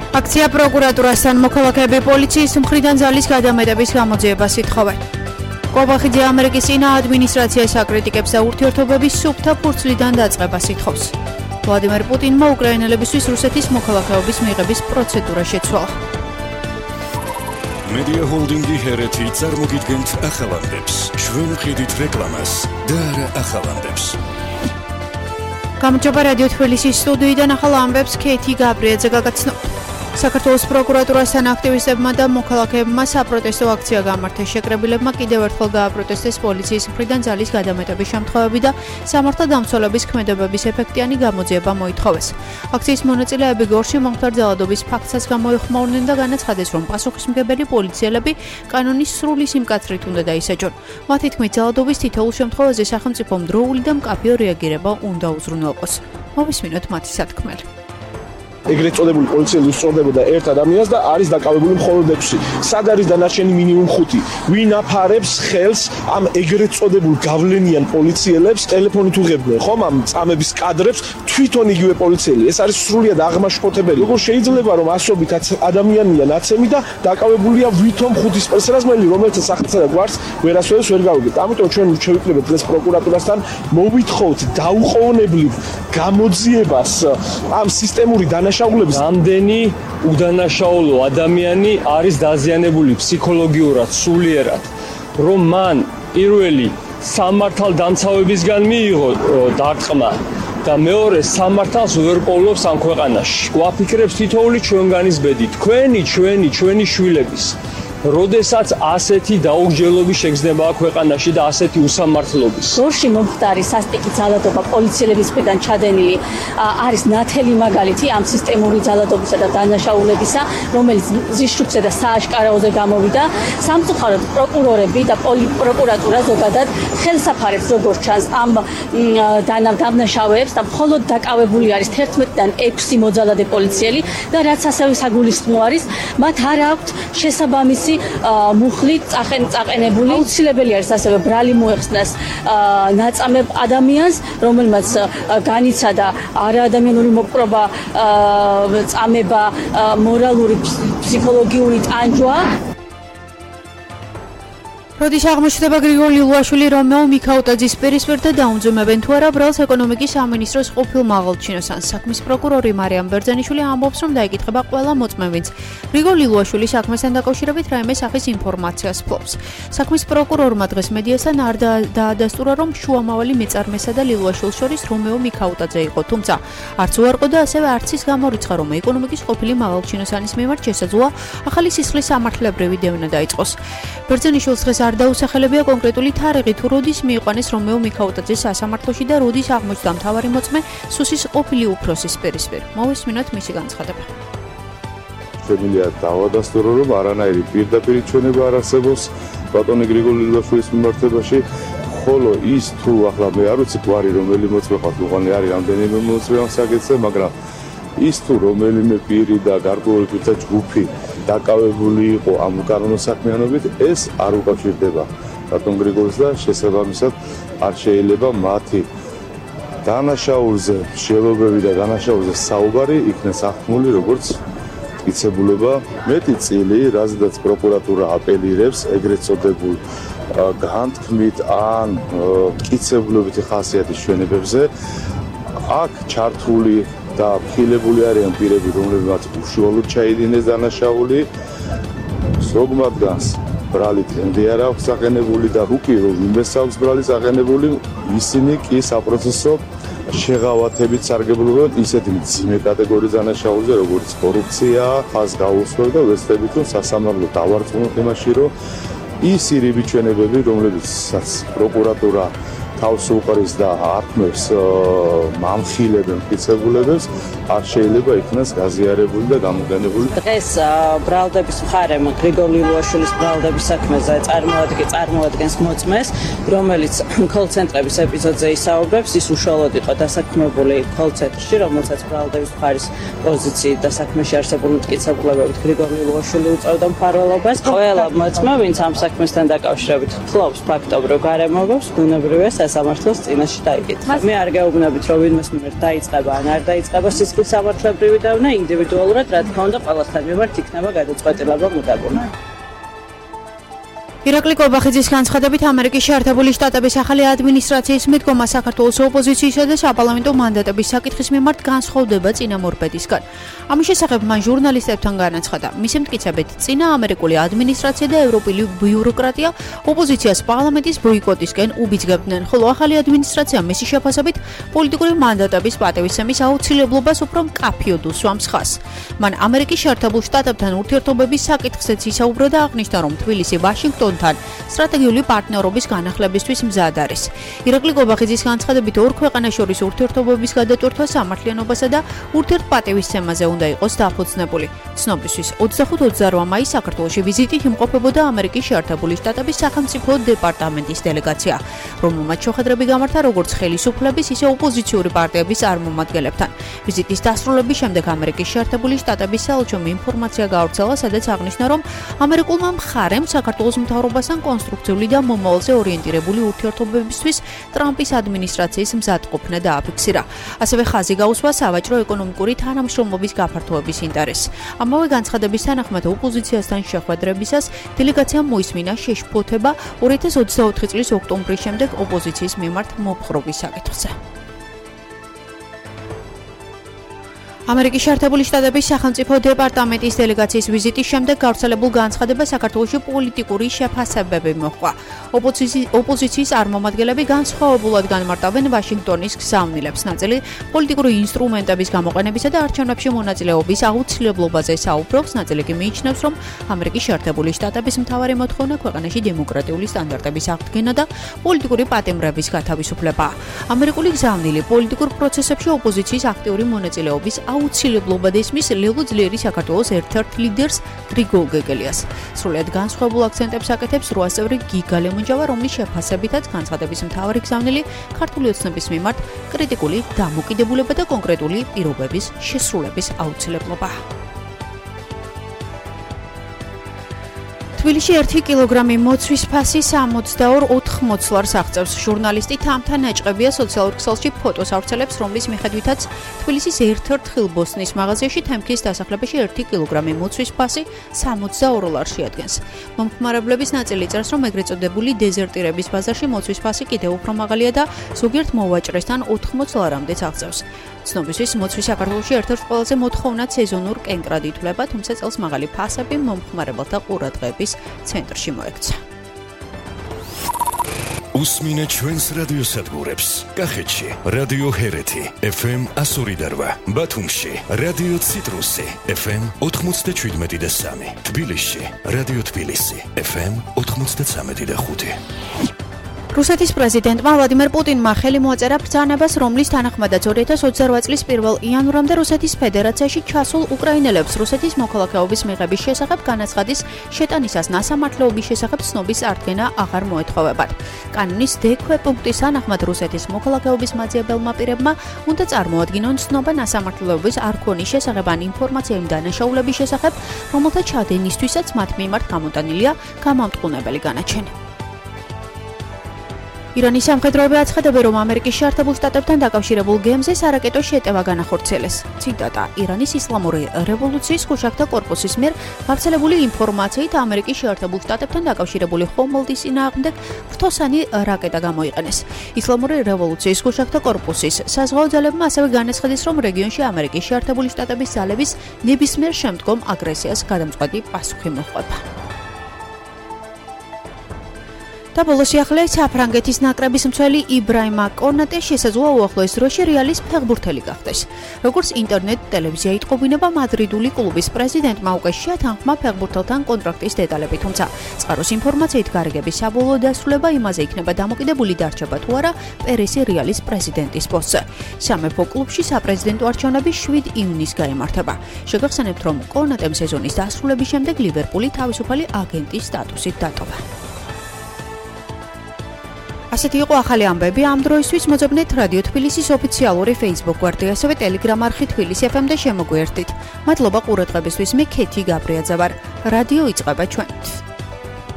აქცია პროკურატურასთან მოქალაქეები პოლიციის მხრიდან ძალის გადამეტების გამოძიებას ითხოვენ. კობახიძე ამერიკის წინა ადმინისტრაციას აკრიტიკებს და ურთიერთობების სუფთა ფურცლიდან დაწყებას ითხოვს. ვლადიმერ პუტინმა უკრაინელებისთვის რუსეთის მოქალაქეობის მიღების პროცედურა შეცვალა. Media Holding-ი ჰერეთი წარმოგიდგენთ ახალამდებს. ჩვენ ვხედით რეკლამას და არა ახალამდებს. გამარჯობა რადიო თბილისის სტუდიიდან ახალამდებს ქეთი გაბრიაძე გაგაცნო. საქართველოს პროკურატურასთან აქტივისტებმა და მოქალაქეებმა საპროტესტო აქცია გამართეს. შეკრებილებმა კიდევ ერთხელ გააპროტესტეს პოლიციის მხრიდან ძალის გადამეტების შემთხვევები და სამართალდამცველების ქმედებების ეფექტიანი გამოძიება მოითხოვეს. აქციის მონაწილეები გორში მომხდარ ძალადობის ფაქტსაც გამოიხმაურნენ და განაცხადეს, რომ პასუხისმგებელი პოლიციელები კანონის სრული სიმკაცრით უნდა დაისაჯონ. მათი თქმით, ძალადობის თითოეულ შემთხვევაზე სახელმწიფომ დროული და მკაფიო რეაგირება უნდა უზრუნველყოს. მოვისმინოთ მათი სათქმელი. ეგრეთ წოდებული პოლიციელი უსწორდებოდა ერთ ადამიანს და არის დაკავებული მხოლოდ 6. სად არის დანარჩენი მინიმუმ 5? ვინ აფარებს ხელს ამ ეგრეთ წოდებულ გავლენიან პოლიციელებს ტელეფონით უღებდნენ, ხომ ამ წამების კადრებს თვითონ იგივე პოლიციელი. ეს არის სრულიად აღმაშფოთებელი. როგორ შეიძლება რომ ასობით ადამიანია ნაცემი და დაკავებულია ვითომ 5 სპეციალისტი, რომელიც სახელმწიფო გვარს ვერასოდეს ვერ გავიგეთ. ამიტომ ჩვენ შევიკრიბეთ დღეს პროკურატურასთან, მოვითხოვთ დაუყოვნებლივ გამოძიებას ამ სისტემური რამდენი უდანაშაულო ადამიანი არის დაზიანებული ფსიქოლოგიურად, სულიერად, რომ მან პირველი სამართალდამცავებისგან მიიღო დარტყმა და მეორე სამართალს ვერ პოულობს ამ ქვეყანაში. გვაფიქრებს თითოეული ჩვენგანის ბედი, ჩვენი შვილების. როდესაც ასეთი დაუგრჯელობის შეგრძნება ქვეყანაში და ასეთი უსამართლობის. გორში მომხდარი სასტიკი ძალადობა პოლიციელების მხრიდან ჩადენილი არის ნათელი მაგალითი ამ სისტემური ძალადობისა და დანაშაულებისა, რომელიც ზისშუქზე და სააშკარაოზე გამოვიდა. სამწუხაროდ პროკურორები და პროკურატურა ზოგადად ხელსაფარებს როგორც ჩანს ამ დანაშაულებს და მხოლოდ დაკავებული არის 11-დან 6 მოძალადე პოლიციელი და რაც ასევე საგულისხმო არის, მათ არ აქვთ შესაბამისი მუხლით წაყენებული. აუცილებელი არის ასევე ბრალი მოეხსნას ნაწამებ ადამიანს, რომელმაც განიცადა არაადამიანური მოპყრობა, წამება, მორალური, ფსიქოლოგიური ტანჯვა. როდის აღმოჩნდება გრიგოლ ილუაშვილი რომეო მიქაუტაძის პირისპირ და დაუმძიმებენ თუ არა ბრალს ეკონომიკის სამინისტროს ყოფილ მაღალჩინოსანს. საქმის პროკურორი მარიამ ბერძენიშვილი ამბობს, რომ დაიკითხება ყველა მოწმე, ვინც გრიგოლ ილუაშვილი საქმესთან დაკავშირებით რაიმე სახის ინფორმაციას ფლობს. საქმის პროკურორმა დღეს მედიასთან არ დაადასტურა, რომ შუამავალი მეწარმესა და ილუაშვილს შორის რომეო მიქაუტაძე იყო, თუმცა არც უარყო და ასევე არც ის გამორიცხა, რომ ეკონომიკის ყოფილი მაღალჩინოსანის მიმართ შესაძლოა ახალი სისხლის სამართლებრივი დევნა დაიწყოს. ბერძენიშვილს დღეს არ დაუსახელებია კონკრეტული თარიღი, თუ როდის მიიყვანეს რომეო მიქაუტაძეს სასამართლოში და როდის აღმოჩნდა მთავარი მოწმე სუსის ყოფილი უფროსის პირისპირ. მოვისმინოთ მისი განცხადება. შემიძლია დავადასტურო, რომ არანაირი პირდაპირი ჩვენება არ არსებობს ბატონი გრიგოლ ილუაშვილის მიმართებაში, ხოლო ის თუ ახლა მე არ ვიცი გვარი რომელი მოწმე ხარ, უღონი არის რამდენიმე მოწმე ამ საკითხზე, მაგრამ ის თუ რომელიმე პირი და გარკვეული პირთა ჯგუფი დაკავებული იყო ამ უკანონო საქმიანობით, ეს არ უკავშირდება ბატონ გრიგოლს და შესაბამისად არ შეიძლება მათი დანაშაულზე შელობები და დანაშაულზე საუბარი იქნეს აღქმული როგორც მტკიცებულება მეტი წილი, რაზედაც პროკურატურა აპელირებს ეგრეთ წოდებულ განთქმით ან მტკიცებულებითი ხასიათის ჩვენებებზე. აქ ჩართული და ფილებული არიან პირები, რომლებმაც უშუალოდ ჩაიდინეს დანაშაული. ზოგ მათგანს ბრალი ტენდი არ აქვს აღენებული და რუკი რომ ვინმეს აქვს ბრალი აღენებული, ისინი კი საპროცესო შეღავათებით სარგებლობენ ისეთი მძიმე კატეგორიის დანაშაულზე, როგორც კორუფცია, ხაზ გაუსვლა და ვეცდებით რომ სასამართლო დავარწმუნოთ იმაში, რომ ის ირიბი ჩვენებები, რომლებიცაც პროკურატურა თავს უყრის და ართმევს მამხილებენ მტკიცებულებებს, არ შეიძლება იქნას გაზიარებული და გამოყენებული. დღეს ბრალდების მხარემ გრიგოლ ილუაშვილის ბრალდების საქმეზე წარმოადგენს მოწმეს, რომელიც კოლ-ცენტრების ეპიზოდზე ისაუბრებს. ის უშუალოდ იყო დასაქმებული კოლ-ცენტრში, რომელსაც ბრალდების მხარის პოზიციით და საქმეში არსებული მტკიცებულებებით გრიგოლ ილუაშვილი უწევდა მფარველობას. ყველა მოწმე, ვინც ამ საქმესთან დაკავშირებით ფლობს ფაქტობრივ გარემოებებს, ბუნებრივია სასამართლოს წინაშე დაიკითხა. მე არ გეუბნებით, რომ ვინმეს მიმართ დაიწყება ან არ დაიწყება სისხლის სამართლებრივი დავნა, ინდივიდუალურად რა თქმა უნდა ყველასთან მიმართ იქნება გადაწყვეტილება მიღებული. ირაკლი კობახიძის განცხადებით, ამერიკის შეერთებული შტატების ახალი ადმინისტრაციის მიდგომა საქართველოს ოპოზიციისა და საპარლამენტო მანდატების საკითხის მიმართ განსხვავდება წინამორბედისგან. ამის შესახებ მან ჟურნალისტებთან განაცხადა. მისი მტკიცებით, წინა ამერიკული ადმინისტრაცია და ევროპული ბიუროკრატია ოპოზიციას პარლამენტის ბოიკოტისკენ უბიძგებდნენ, ხოლო ახალი ადმინისტრაცია მისი შეფასებით პოლიტიკური მანდატების პატივისცემის აუცილებლობას უფრო მკაფიოდ უსვამს ხაზს. მან ამერიკის შეერთებულ შტატებთან ურთიერთობების საკითხზეც ისაუბრა და აღნიშნა, რომ თბილისი ვაშინგტონთან სტრატეგიული პარტნიორობის განახლებისთვის მზად არის. ირაკლი კობახიძის განცხადებით, ორ ქვეყანას შორის ურთიერთობების გადატვირთვა სამართლიანობასა და ურთიერთპატივისცემაზე უნდა იყოს დაფუძნებული. ცნობისთვის, 25-28 მაისს საქართველოში ვიზიტით იმყოფებოდა ამერიკის შეერთებული შტატების სახელმწიფო დეპარტამენტის დელეგაცია, რომელმაც შეხვედრები გამართა როგორც ხელისუფლების, ისე ოპოზიციური პარტიების წარმომადგენლებთან. ვიზიტის დასრულების შემდეგ ამერიკის შეერთებული შტატების საელჩომ ინფორმაცია გაავრცელა, სადაც აღნიშნა, რომ ამერიკულმა მხარემ საქართველოს მთავრობასთან კონსტრუქციული და მომავალზე ორიენტირებული ურთიერთობებისთვის ტრამპის ადმინისტრაციის მზადყოფნა დააფიქსირა. ასევე ხაზი გაუსვა სავაჭრო ეკონომიკური თანამშრომლობის გაფართოების ინტერესს. ამავე განცხადების თანახმად ოპოზიციასთან შეხვედრებისას დელეგაციამ მოისმინა შეშფოთება 2024 წლის ოქტომბრის შემდეგ ოპოზიციის მიმართ მოპყრობის საკითხზე. ამერიკის შეერთებული შტატების სახელმწიფო დეპარტამენტის დელეგაციის ვიზიტის შემდეგ გავრცელებულ განცხადებას საქართველოში პოლიტიკური შეფასებები მოჰყვა. ოპოზიციის წარმომადგენლები განსხვავებულად განმარტავენ ვაშინგტონის გზავნილებს, ნაწილი პოლიტიკური ინსტრუმენტების გამოყენებისა და არჩევნებში მონაწილეობის აუცილებლობაზე საუბრობს, ნაწილი კი მიიჩნევს, რომ ამერიკის შეერთებული შტატების მთავარი მოთხოვნა ქვეყანაში დემოკრატიული სტანდარტების აღდგენა და პოლიტიკური პატიმრების გათავისუფლებაა. ამერიკული გზავნილი პოლიტიკურ პროცესებში ოპოზიციის აქტიური მონაწილეობის აუცილებლობა ისმის ლელო ძლიერი საქართველოს ერთ-ერთ ლიდერს გრიგოლ გეგელიას. სრულიად განსხვავებულ აქცენტებს აკეთებს 8 წევრი გიგა ლემონჯავა, რომლის შეფასებითაც განცხადების მთავარი გზავნილი ქართული ოცნების მიმართ კრიტიკული დამოკიდებულება და კონკრეტული პირობების შესრულების აუცილებლობაა. თბილისში 1 კილოგრამი მოცვის ფასი 62.80 აღწევს. ჟურნალისტი თამთა ნაჭყებია სოციალურ ქსელში ფოტოს ავრცელებს, რომლის მიხედვითაც თბილისის ერთ-ერთ ხილბოსნის მაღაზიაში თემქის დასახლებაში 1 კილოგრამი მოცვის ფასი 62 ლარში ადგენს. მომხმარებლების ნაწილი წერს, რომ ეგრეთ წოდებული დეზერტირების ბაზარში მოცვის ფასი კიდევ უფრო მაღალია და ზოგიერთ მოვაჭრესთან 80 ლარამდეც აღწევს. ცნობისთვის, მოცვის საქართველოში ერთ-ერთ ყველაზე მოთხოვნად სეზონურ კენკრად ითვლება, თუმცა წელს მაღალი ფასები მომხმარებელთა ყურადღების ცენტრში მოექცა. უსმინე ჩვენს რადიოსადგურებს. კახეთში რადიო ჰერეთი FM 102.8, ბათუმში რადიო ციტრუსი FM 97.3, თბილისში რადიო თბილისი FM 93.5. რუსეთის პრეზიდენტმა ვლადიმერ პუტინმა ხელი მოაწერა ბრძანებას, რომლის თანახმადაც 2028 წლის 1 იანვრამდე რუსეთის ფედერაციაში ჩასულ უკრაინელებს რუსეთის მოქალაქეობის მიღების შესახებ განაცხადის შეტანისას ნასამართლეობის შესახებ ცნობის წარდგენა აღარ მოეთხოვებათ. კანონის დექვე პუნქტის თანახმად რუსეთის მოქალაქეობის მაძიებელმა პირებმა უნდა წარმოადგინონ ცნობა ნასამართლეობის არქონის შესახებ ან ინფორმაცია იმ დანაშაულების შესახებ, რომელთა ჩადენისთვისაც მათ მიმართ გამოტანილია გამამტყუნებელი განაჩენი. ირანის სამხედროები აცხადებენ, რომ ამერიკის შეერთებულ შტატებთან დაკავშირებულ გემზე სარაკეტო შეტევა განახორციელეს. ციტატა: ირანის ისლამური რევოლუციის ქუშაქთა კორპუსის მიერ გავრცელებული ინფორმაციით ამერიკის შეერთებულ შტატებთან დაკავშირებული ხომალდის წინააღმდეგ ფრთოსანი რაკეტა გამოიყენეს. ისლამური რევოლუციის ქუშაქთა კორპუსის საზღვაო ძალებმა ასევე განაცხადეს, რომ რეგიონში ამერიკის შეერთებული შტატების ძალების ნებისმიერ შემდგომ აგრესიას გადამწყვეტი პასუხი მოჰყვება. და ბოლოს ახლა საფრანგეთის ნაკრების მცველი იბრაიმა კონატე შესაძლოა უახლოეს დროში რეალის ფეხბურთელი გახდეს. როგორც ინტერნეტ ტელევიზია იტყობინება, მადრიდული კლუბის პრეზიდენტმა უკვე შეათანხმა ფეხბურთელთან კონტრაქტის დეტალები, თუმცა წყაროს ინფორმაციით გარიგების საბოლოო დასრულება იმაზე იქნება დამოკიდებული, დარჩება თუ არა პერესი რეალის პრეზიდენტის პოსტზე. სამეფო კლუბში საპრეზიდენტო არჩევნები 7 ივნისს გაიმართება. შეგახსენებთ, რომ კონატემ სეზონის დასრულების შემდეგ ლივერპული თავისუფალი აგენტის სტატუსით დატოვა. ასეთი იყო ახალი ამბები ამ დროისთვის. მოძებნეთ რადიო თბილისის ოფიციალური Facebook გვერდი, ასევე Telegram არხი თბილისი FM და შემოგვიერთდით. მადლობა ყურადღებისთვის. მე ქეთი გაბრიაძე ვარ. რადიო იწყება ჩვენით.